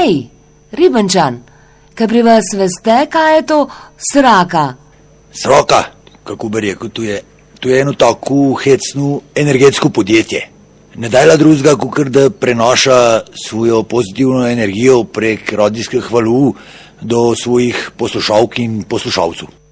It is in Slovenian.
Ej, Ribenčan, kaj pri vas veste, kaj je to sraka? Sraka, kako bi rekel, to je eno tako hecno energetsko podjetje. Ne dajla drugega, kakor da prenaša svojo pozitivno energijo prek radijskih valov do svojih poslušalk in poslušalcev.